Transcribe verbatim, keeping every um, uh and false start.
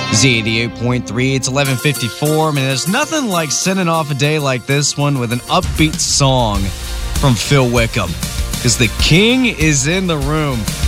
Z eighty-eight point three, it's eleven fifty-four. I mean, there's nothing like sending off a day like this one with an upbeat song from Phil Wickham, because the king is in the room.